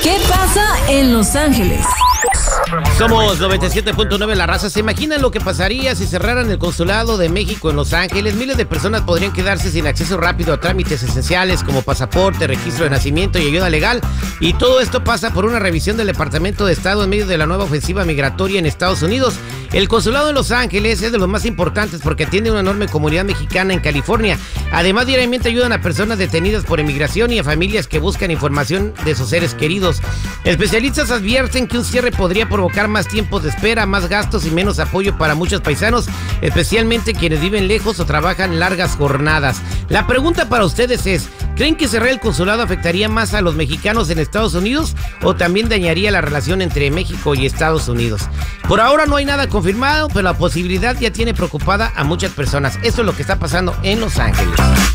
¿Qué pasa en Los Ángeles? Somos 97.9 La Raza. ¿Se imaginan lo que pasaría si cerraran el consulado de México en Los Ángeles? Miles de personas podrían quedarse sin acceso rápido a trámites esenciales como pasaporte, registro de nacimiento y ayuda legal. Y todo esto pasa por una revisión del Departamento de Estado en medio de la nueva ofensiva migratoria en Estados Unidos. El consulado en Los Ángeles es de los más importantes porque atiende a una enorme comunidad mexicana en California. Además, diariamente ayudan a personas detenidas por inmigración y a familias que buscan información de sus seres queridos. Especialistas advierten que un cierre podría provocar más tiempos de espera, más gastos y menos apoyo para muchos paisanos, especialmente quienes viven lejos o trabajan largas jornadas. La pregunta para ustedes es, ¿creen que cerrar el consulado afectaría más a los mexicanos en Estados Unidos o también dañaría la relación entre México y Estados Unidos? Por ahora no hay nada confirmado, pero la posibilidad ya tiene preocupada a muchas personas. Esto es lo que está pasando en Los Ángeles.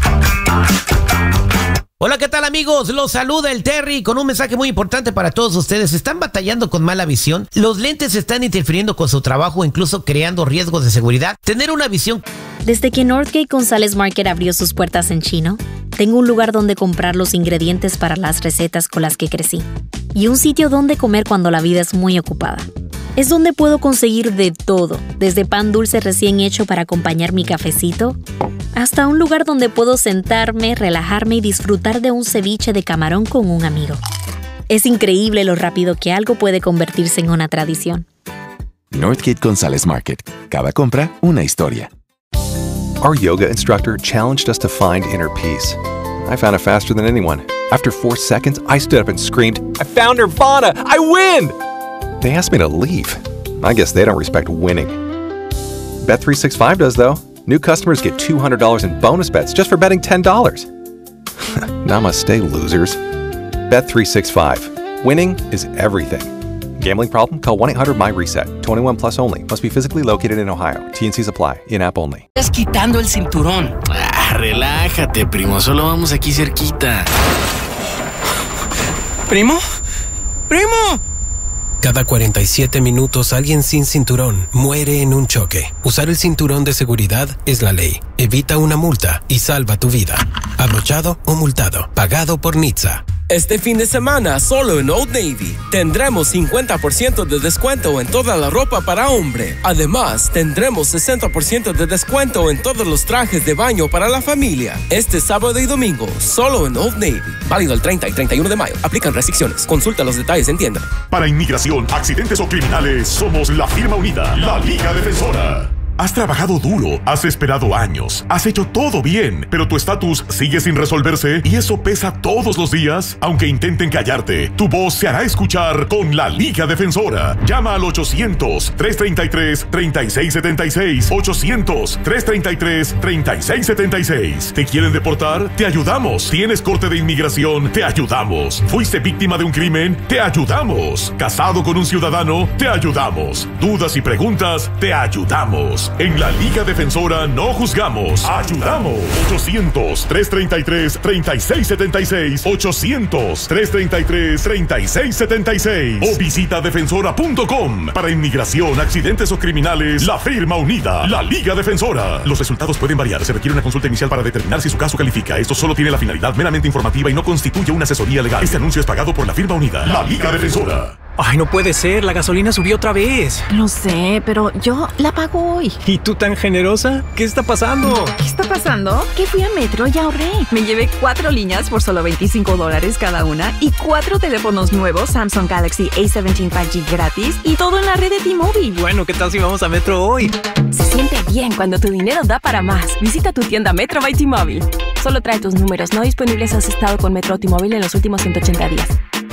Hola, ¿qué tal, amigos? Los saluda el Terry con un mensaje muy importante para todos ustedes. ¿Están batallando con mala visión? ¿Los lentes están interfiriendo con su trabajo o incluso creando riesgos de seguridad? Tener una visión... Desde que Northgate González Market abrió sus puertas en Chino, tengo un lugar donde comprar los ingredientes para las recetas con las que crecí y un sitio donde comer cuando la vida es muy ocupada. Es donde puedo conseguir de todo, desde pan dulce recién hecho para acompañar mi cafecito, hasta un lugar donde puedo sentarme, relajarme y disfrutar de un ceviche de camarón con un amigo. Es increíble lo rápido que algo puede convertirse en una tradición. Northgate González Market. Cada compra, una historia. Our yoga instructor challenged us to find inner peace. I found it faster than anyone. After 4 seconds, I stood up and screamed, "I found Nirvana! I win!" They asked me to leave. I guess they don't respect winning. Bet365 does, though. New customers get $200 in bonus bets just for betting $10. Namaste, losers. Bet365. Winning is everything. Gambling problem? Call 1-800-MY-RESET. 21 plus only. Must be physically located in Ohio. T&Cs apply. In-app only. Estás quitando el cinturón. Relájate, primo. Solo vamos aquí cerquita. ¿Primo? ¡Primo! Cada 47 minutos alguien sin cinturón muere en un choque. Usar el cinturón de seguridad es la ley. Evita una multa y salva tu vida. Abrochado o multado. Pagado por NHTSA. Este fin de semana, solo en Old Navy, tendremos 50% de descuento en toda la ropa para hombre. Además, tendremos 60% de descuento en todos los trajes de baño para la familia. Este sábado y domingo, solo en Old Navy. Válido el 30 y 31 de mayo. Aplican restricciones. Consulta los detalles en tienda. Para inmigración, accidentes o criminales, somos la firma unida, la Liga Defensora. Has trabajado duro, has esperado años, has hecho todo bien, pero tu estatus sigue sin resolverse y eso pesa todos los días. Aunque intenten callarte, tu voz se hará escuchar con la Liga Defensora. Llama al 800-333-3676. 800-333-3676. ¿Te quieren deportar? Te ayudamos. ¿Tienes corte de inmigración? Te ayudamos. ¿Fuiste víctima de un crimen? Te ayudamos. ¿Casado con un ciudadano? Te ayudamos. ¿Dudas y preguntas? Te ayudamos. En la Liga Defensora no juzgamos, ayudamos. 800-333-3676. 800-333-3676. O visita defensora.com. Para inmigración, accidentes o criminales, la firma unida, la Liga Defensora. Los resultados pueden variar. Se requiere una consulta inicial para determinar si su caso califica. Esto solo tiene la finalidad meramente informativa y no constituye una asesoría legal. Este anuncio es pagado por la firma unida, la Liga Defensora. Ay, no puede ser, la gasolina subió otra vez. Lo sé, pero yo la pago hoy. ¿Y tú tan generosa? ¿Qué está pasando? ¿Qué está pasando? Que fui a Metro y ahorré. Me llevé 4 líneas por solo $25 cada una y 4 teléfonos nuevos Samsung Galaxy A17 5G gratis y todo en la red de T-Mobile. Bueno, ¿qué tal si vamos a Metro hoy? Se siente bien cuando tu dinero da para más. Visita tu tienda Metro by T-Mobile. Solo trae tus números no disponibles si has estado con Metro o T-Mobile en los últimos 180 días.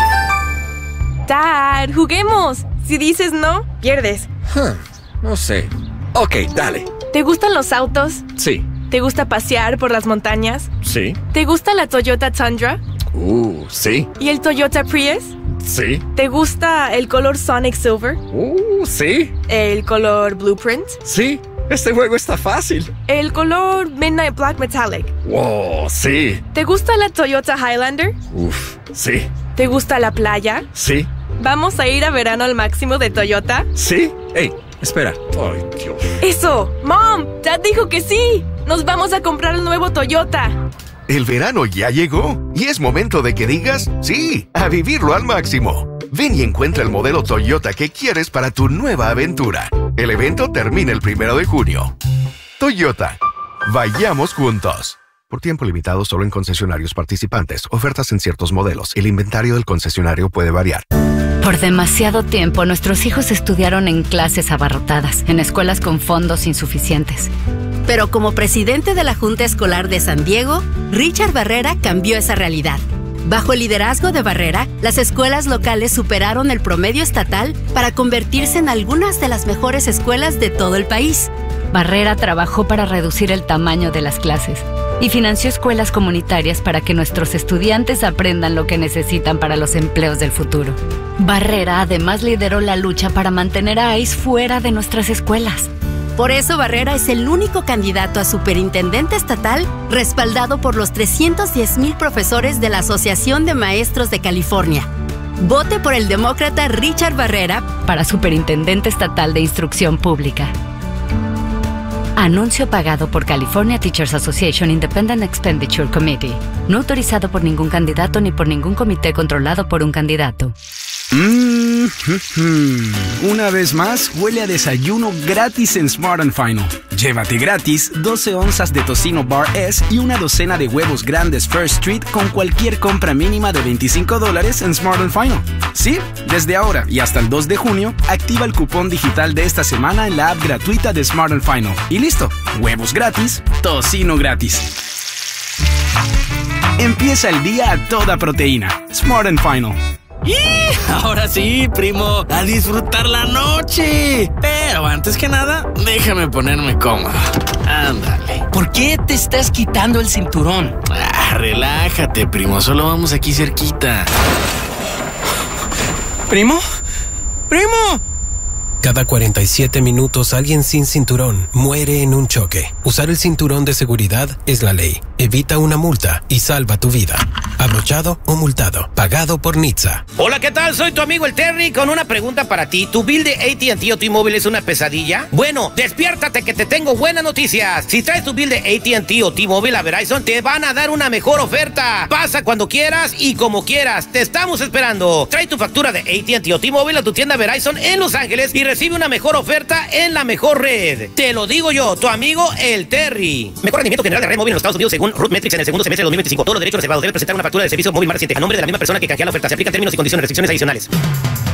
Dad, juguemos. Si dices no, pierdes. No sé. Ok, dale. ¿Te gustan los autos? Sí. ¿Te gusta pasear por las montañas? Sí. ¿Te gusta la Toyota Tundra? Sí. ¿Y el Toyota Prius? Sí. ¿Te gusta el color Sonic Silver? Sí. ¿El color Blueprint? Sí. Este juego está fácil. ¿El color Midnight Black Metallic? Wow, sí. ¿Te gusta la Toyota Highlander? Sí. ¿Te gusta la playa? Sí. ¿Vamos a ir a verano al máximo de Toyota? Sí. Hey, espera. Ay, Dios. ¡Eso! ¡Mom! ¡Dad dijo que sí! ¡Nos vamos a comprar el nuevo Toyota! El verano ya llegó y es momento de que digas sí a vivirlo al máximo. Ven y encuentra el modelo Toyota que quieres para tu nueva aventura. El evento termina el 1 de junio. Toyota. Vayamos juntos. Por tiempo limitado solo en concesionarios participantes. Ofertas en ciertos modelos. El inventario del concesionario puede variar. Por demasiado tiempo, nuestros hijos estudiaron en clases abarrotadas, en escuelas con fondos insuficientes. Pero como presidente de la Junta Escolar de San Diego, Richard Barrera cambió esa realidad. Bajo el liderazgo de Barrera, las escuelas locales superaron el promedio estatal para convertirse en algunas de las mejores escuelas de todo el país. Barrera trabajó para reducir el tamaño de las clases y financió escuelas comunitarias para que nuestros estudiantes aprendan lo que necesitan para los empleos del futuro. Barrera además lideró la lucha para mantener a ICE fuera de nuestras escuelas. Por eso Barrera es el único candidato a superintendente estatal respaldado por los 310,000 profesores de la Asociación de Maestros de California. Vote por el demócrata Richard Barrera para superintendente estatal de instrucción pública. Anuncio pagado por California Teachers Association Independent Expenditure Committee. No autorizado por ningún candidato ni por ningún comité controlado por un candidato. Una vez más, huele a desayuno gratis en Smart & Final. Llévate gratis 12 onzas de tocino Bar S y una docena de huevos grandes First Street con cualquier compra mínima de $25 en Smart & Final. Sí, desde ahora y hasta el 2 de junio, activa el cupón digital de esta semana en la app gratuita de Smart & Final. Y listo, huevos gratis, tocino gratis. Empieza el día a toda proteína. Smart & Final. ¡Y! Ahora sí, primo, a disfrutar la noche. Pero antes que nada, déjame ponerme cómodo. Ándale. ¿Por qué te estás quitando el cinturón? Relájate, primo, solo vamos aquí cerquita. ¿Primo? ¡Primo! Cada 47 minutos alguien sin cinturón muere en un choque. Usar el cinturón de seguridad es la ley. Evita una multa y salva tu vida. Abrochado o multado. Pagado por NHTSA. Hola, ¿qué tal? Soy tu amigo el Terry con una pregunta para ti. ¿Tu bill de AT&T o T-Mobile es una pesadilla? Bueno, despiértate que te tengo buenas noticias. Si traes tu bill de AT&T o T-Mobile a Verizon, te van a dar una mejor oferta. Pasa cuando quieras y como quieras. Te estamos esperando. Trae tu factura de AT&T o T-Mobile a tu tienda Verizon en Los Ángeles y recibe una mejor oferta en la mejor red. Te lo digo yo, tu amigo el Terry. Mejor rendimiento general de red móvil en los Estados Unidos según RootMetrics en el segundo semestre de 2025. Todos los derechos reservados. Debe presentar una factura de servicio móvil más reciente a nombre de la misma persona que canjea la oferta. Se aplican términos y condiciones, restricciones adicionales.